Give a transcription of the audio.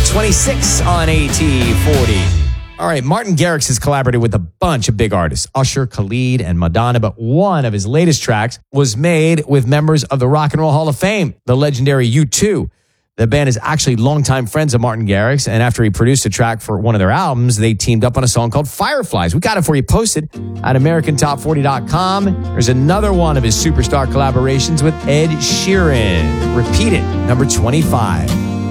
26 on AT40. All right, Martin Garrix has collaborated with a bunch of big artists, Usher, Khalid, and Madonna, but one of his latest tracks was made with members of the Rock and Roll Hall of Fame, the legendary U2. The band is actually longtime friends of Martin Garrix, and after he produced a track for one of their albums, they teamed up on a song called Fireflies. We got it for you posted at AmericanTop40.com. There's another one of his superstar collaborations with Ed Sheeran. Repeat it, number 25.